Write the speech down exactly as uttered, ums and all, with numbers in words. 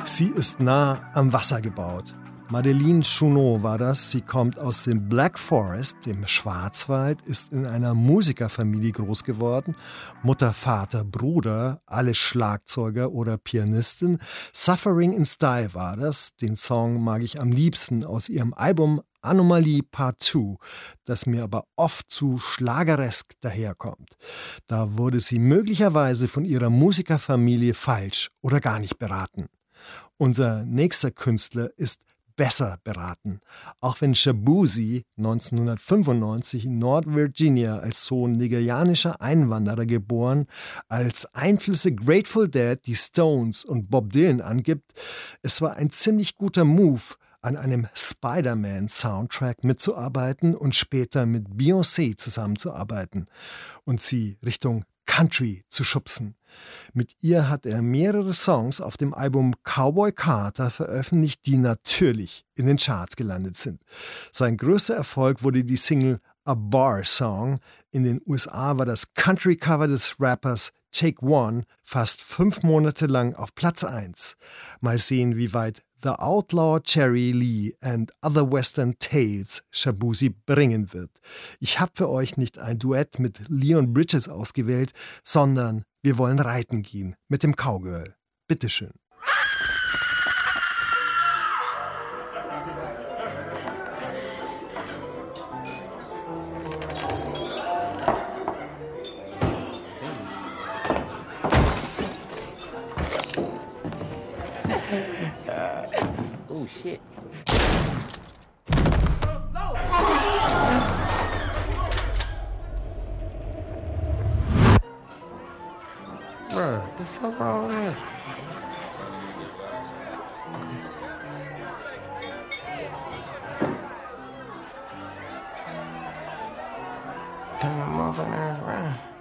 Sie ist nah am Wasser gebaut. Madeleine Chouneau war das. Sie kommt aus dem Black Forest, dem Schwarzwald, ist in einer Musikerfamilie groß geworden. Mutter, Vater, Bruder, alle Schlagzeuger oder Pianistin. Suffering in Style war das. Den Song mag ich am liebsten aus ihrem Album Anomalie Part zwei, das mir aber oft zu schlageresk daherkommt. Da wurde sie möglicherweise von ihrer Musikerfamilie falsch oder gar nicht beraten. Unser nächster Künstler ist besser beraten. Auch wenn Shaboozey neunzehnhundertfünfundneunzig in Nord-Virginia als Sohn nigerianischer Einwanderer geboren, als Einflüsse Grateful Dead, die Stones und Bob Dylan angibt, es war ein ziemlich guter Move, an einem Spider-Man-Soundtrack mitzuarbeiten und später mit Beyoncé zusammenzuarbeiten und sie Richtung Country zu schubsen. Mit ihr hat er mehrere Songs auf dem Album Cowboy Carter veröffentlicht, die natürlich in den Charts gelandet sind. Sein größter Erfolg wurde die Single A Bar Song. In den U S A war das Country-Cover des Rappers Take One fast fünf Monate lang auf Platz eins. Mal sehen, wie weit The Outlaw Cherry Lee and Other Western Tales Shaboozey bringen wird. Ich habe für euch nicht ein Duett mit Leon Bridges ausgewählt, sondern wir wollen reiten gehen mit dem Cowgirl. Bitteschön. Oh shit. Bruh, the fuck wrong with that? Turn that motherfucking ass around.